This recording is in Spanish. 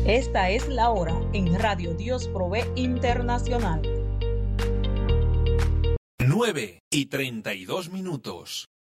Esta es la hora en Radio Dios Provee Internacional. 9:32.